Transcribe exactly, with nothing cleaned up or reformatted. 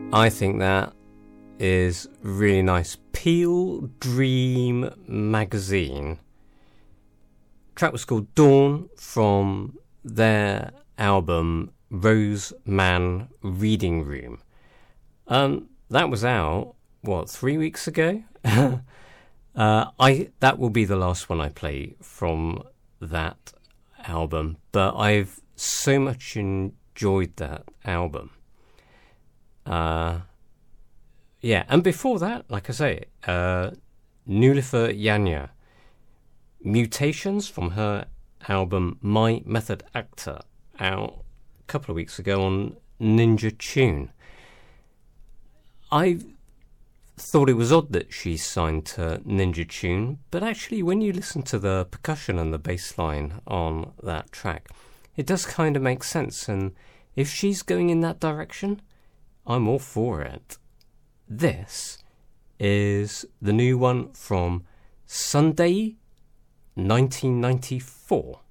I think that is really nice. Peel Dream Magazine. Track was called Dawn from their album Rose Man Reading Room. Um, that was out, what, three weeks ago? uh, I that will be the last one I play from that album, but I've so much enjoyed that album. Uh, yeah, and before that, like I say, uh, Nullifer Yanya, Mutations from her album My Method Actor, out a couple of weeks ago on Ninja Tune. I thought it was odd that she signed to Ninja Tune, but actually when you listen to the percussion and the bass line on that track, it does kind of make sense, and if she's going in that direction, I'm all for it. This is the new one from Sunday nineteen ninety-four.